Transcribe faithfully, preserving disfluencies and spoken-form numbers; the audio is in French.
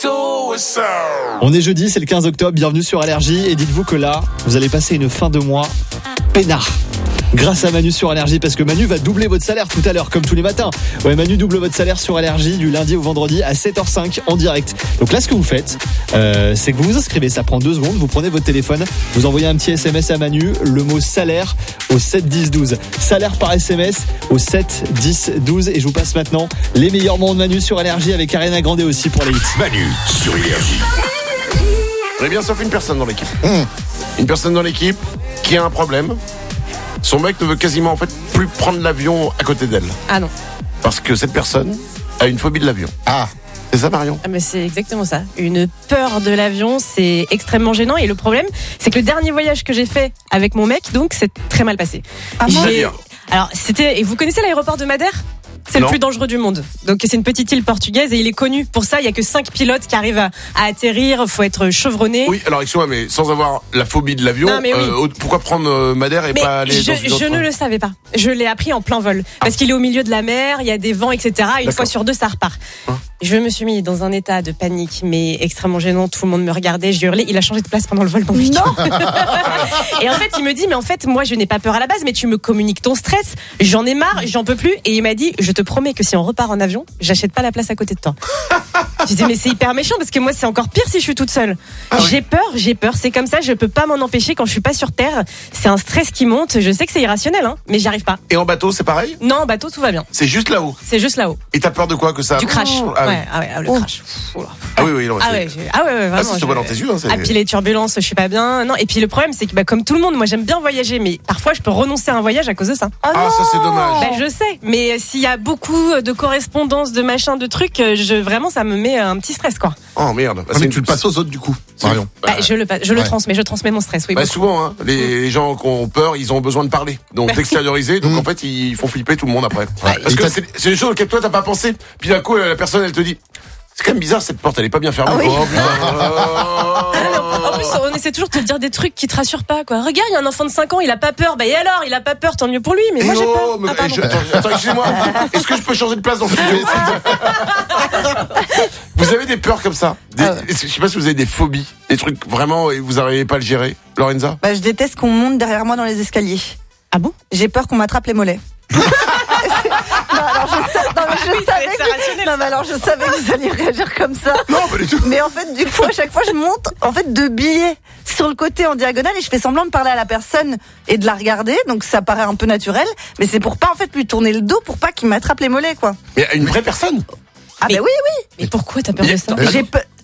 On est jeudi, c'est le quinze octobre, bienvenue sur Allergie et dites-vous que là, vous allez passer une fin de mois peinard. Grâce à Manu sur Allergie, parce que Manu va doubler votre salaire tout à l'heure, comme tous les matins. Ouais, Manu double votre salaire sur Allergie du lundi au vendredi à sept heures cinq en direct. Donc là, ce que vous faites, euh, c'est que vous vous inscrivez, ça prend deux secondes, vous prenez votre téléphone, vous envoyez un petit S M S à Manu, le mot salaire au sept dix douze. Salaire par S M S au sept dix douze. Et je vous passe maintenant les meilleurs moments de Manu sur Allergie avec Ariana Grande aussi pour les hits. Manu sur Allergie. Très bien, sauf une personne dans l'équipe. Mmh. Une personne dans l'équipe qui a un problème. Son mec ne veut quasiment en fait plus prendre l'avion à côté d'elle. Ah non. Parce que cette personne a une phobie de l'avion. Ah, c'est ça Marion? Ah mais c'est exactement ça. Une peur de l'avion, c'est extrêmement gênant. Et le problème, c'est que le dernier voyage que j'ai fait avec mon mec, donc, c'est très mal passé. Ah, j'ai... Alors, c'était... Et vous connaissez l'aéroport de Madère ? C'est non. le plus dangereux du monde. Donc c'est une petite île portugaise et il est connu pour ça. Il y a que cinq pilotes qui arrivent à, à atterrir. Faut être chevronné. Oui, alors excuse-moi, mais sans avoir la phobie de l'avion, non, mais oui. euh, pourquoi prendre Madère et mais pas aller je, dans une autre... Je ne le savais pas. Je l'ai appris en plein vol parce ah. qu'il est au milieu de la mer. Il y a des vents, et cetera. Une D'accord. fois sur deux, ça repart. Hein? Je me suis mis dans un état de panique, mais extrêmement gênant. Tout le monde me regardait, je hurlais. Il a changé de place pendant le vol, mon mec. Non. Et en fait, il me dit, mais en fait, moi, je n'ai pas peur à la base, mais tu me communiques ton stress. J'en ai marre, j'en peux plus. Et il m'a dit, je te promets que si on repart en avion, j'achète pas la place à côté de toi. Je dis, mais c'est hyper méchant parce que moi, c'est encore pire si je suis toute seule. Ah oui. J'ai peur, j'ai peur. C'est comme ça, je peux pas m'en empêcher quand je suis pas sur Terre. C'est un stress qui monte. Je sais que c'est irrationnel, hein, mais j'y arrive pas. Et en bateau, c'est pareil? Non, en bateau, tout va bien. C'est juste là-haut. C'est juste là-haut. Et t'as peur de quoi que ça? Du crash. Oh, ah oui. Ouais, ah ouais, le oh. crash. Oh. Ah oui, oui, non. Ah ouais, ah ouais, ouais, vraiment. Ah, ça se voit dans tes yeux. Hein, ah, puis les turbulences, je suis pas bien. Non, et puis le problème, c'est que bah, comme tout le monde, moi j'aime bien voyager, mais parfois je peux renoncer à un voyage à cause de ça. Oh ah, ça c'est dommage. Bah, je sais, mais s'il y a beaucoup de correspondances, de machins, de trucs, je vraiment ça me met un petit stress, quoi. Oh merde. Bah, ah, mais tu le passes aux autres du coup, Marion. Bah, je le, je le ouais. transmets, je transmets mon stress. Oui. Bah, souvent, hein, les, les gens qui ont peur, ils ont besoin de parler, donc bah, d'extérioriser. Donc mmh. en fait, ils font flipper tout le monde après. Ouais. Parce que c'est, c'est des choses auxquelles toi t'as pas pensé. Puis d'un coup, la personne, elle te dit. C'est quand même bizarre, cette porte, elle est pas bien fermée. Ah oui. Oh, oh. En plus, on essaie toujours de te dire des trucs qui te rassurent pas, quoi. Regarde, il y a un enfant de cinq ans, il a pas peur. Bah, et alors, il a pas peur, tant mieux pour lui, mais moi, j'ai peur. Mais ah, je, attends, attends, excusez-moi. Est-ce que je peux changer de place dans ce studio? Vous avez des peurs comme ça? Des, ah ouais. Je sais pas si vous avez des phobies, des trucs vraiment, et vous n'arrivez pas à le gérer. Lorenza? Bah, je déteste qu'on monte derrière moi dans les escaliers. Ah bon? J'ai peur qu'on m'attrape les mollets. Non, alors je, sa... non, mais je savais que... non, mais alors je savais que vous alliez réagir comme ça. Non, pas du tout. Mais en fait, du coup, à chaque fois, je monte en fait deux billets sur le côté en diagonale et je fais semblant de parler à la personne et de la regarder. Donc ça paraît un peu naturel, mais c'est pour pas en fait lui tourner le dos pour pas qu'il m'attrape les mollets, quoi. Mais à une vraie personne? Ah mais... bah oui, oui. Mais pourquoi t'as peur de ça? J'ai peur.